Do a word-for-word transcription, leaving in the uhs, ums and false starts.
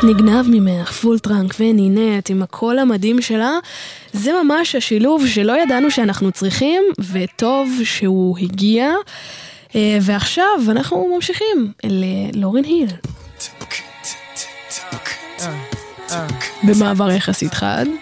נגנב ממך, פול טראנק ונינט עם הקול המדהים שלה, זה ממש השילוב שלא ידענו שאנחנו צריכים, וטוב שהוא הגיע. ועכשיו אנחנו ממשיכים ללורן היל. במעבר יחסית חד.